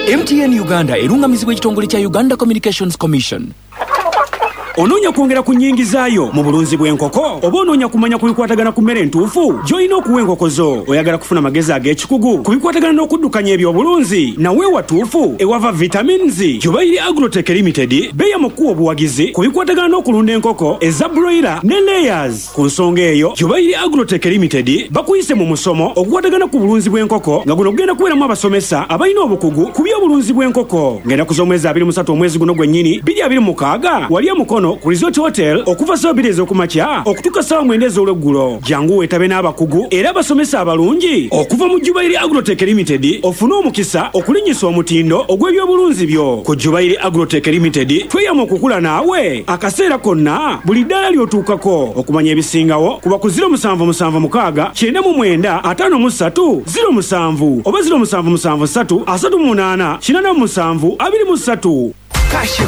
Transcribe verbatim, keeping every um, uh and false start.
M T N Uganda erungamizibwa ekitongole kya Uganda Communications Commission. Onoonya kwongera ku nnyingi zaayo mu bulunzi bw'enkoko oba onoonya kumanya ku bikwatagana ku mmere entuufu gy'olina okuwa enkoko zo. Oyagala kufuna magezi ag'ekikugu ku bikwatagana n'okuddukanya ebyobulunzi nawe watuufu ewava vitamins. Jubairi Agrotech Limited beeya mu kkuwa obuwagizi ku bikwatagana n'okulunda enkoko eza broiler ne layers. Ku nsonga eyo Jubairi Agrotech Limited bakuyise mu musomo okukwatagana ku bulunzi bw'enkoko nga guno gugenda kubeeramu abasomesa abalina obukugu ku by'obulunzi bw'enkoko. Ng'ennaku z'omwezi abiri mu ssatu omwezi guno gwennyini bbiri abiri mu mukaaga wali mukono ku Resort Hotel okuva saa bbiri ez'okumakya okutuuka saa mwenda ez'olweggulo. Jangu weetabe n'abakugu era abasomesa abalungi okuva mu Jubairi Agrotech Limited ofune omukisa okulinnyisa omutindo ogw'ebyobulunzi byo. Ku Jubairi Agrotech Limited tweyama okukula naawe akaseera konna buli ddaala ly'otuukako. Okumanya ebisingawo kuba ku zero musanvu musanvu mukaaga kyenda mu mwenda ataano mu ssatu zero musanvu oba zero musanvu musanvu ssatu asatu mu munaana kinaana mu musanvu abiri mu ssatu. Kasha